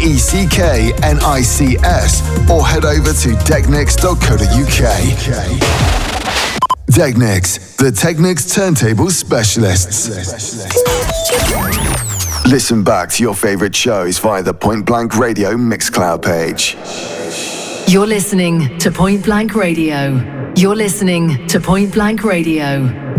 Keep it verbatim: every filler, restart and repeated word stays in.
E C K N I C S, or head over to Technics dot co dot U K. Technics, the Technics turntable specialists. Listen back to your favorite shows via the Point Blank Radio Mixcloud page. You're listening to Point Blank Radio. You're listening to Point Blank Radio.